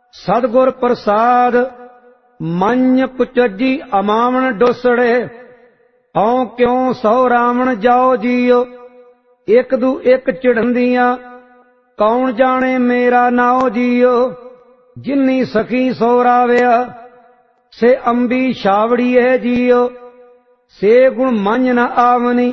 सतगुर प्रसाद मंज कुचजी अमावन डोसड़े औ क्यों सौ रावण जाओ जियो एक दू एक चिड़ंदियां कौन जाने मेरा नाओ जियो जिन्नी सखी सो रावया से अंबी छावड़ी है जियो से गुण मंज न आवनी